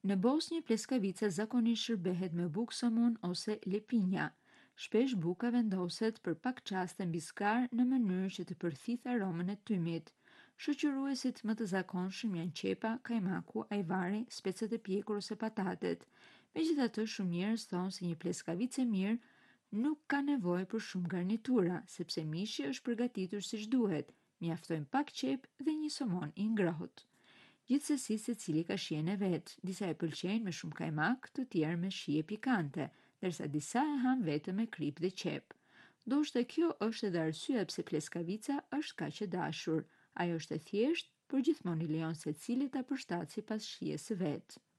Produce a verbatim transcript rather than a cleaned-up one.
Në Bosnjë, pleskavica zakonisht shërbehet me bukë somon ose lepinja. Shpesh buka vendoset për pak qaste mbi skar në mënyrë që të përthith aromën e tymit. Shoqëruesit më të zakonshëm janë qepa, kajmaku, ajvari, specat e pjekur ose patatet. Megjithatë, shumë njerëz thonë se një pleskavicë e mirë nuk ka nevojë për shumë garnitura, sepse mishi është përgatitur siç duhet. Mjaftojnë pak qep dhe një somon i ngrohtë. Gjithsesi, secili ka shijen e vet. Disa e pëlqejnë me shumë kajmak, të tjerë me shije pikante, ndërsa disa e han vetëm me krip dhe qep. Ndoshta kjo është edhe arsyeja pse pleskavica është kaq e dashur. Ajo është e thjeshtë, por gjithmonë i lejon secilit ta përshtatë sipas shijes së vet.